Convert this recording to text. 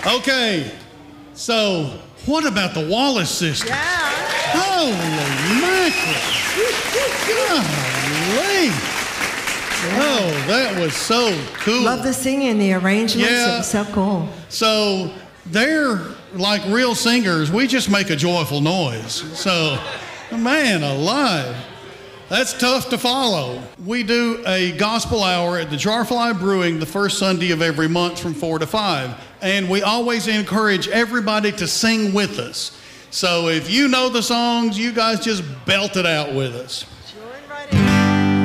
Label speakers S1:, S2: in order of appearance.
S1: Okay, so what about the Wallace sisters?
S2: Yeah.
S1: Holy mackerel. Golly. Oh, that was so cool.
S2: Love the singing, the arrangements.
S1: Yeah.
S2: It was so cool.
S1: So they're like real singers. We just make a joyful noise. So, man alive. That's tough to follow. We do a gospel hour at the Jarfly Brewing the first Sunday of every month from 4 to 5. And we always encourage everybody to sing with us. So if you know the songs, you guys just belt it out with us.